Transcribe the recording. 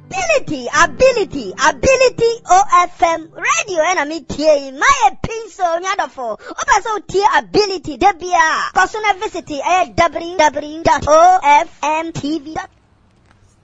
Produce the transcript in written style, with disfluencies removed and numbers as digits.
ability OFM radio and I'm here my pencil nyadofo obaso tie ability debia personal visit www.ofmtv.com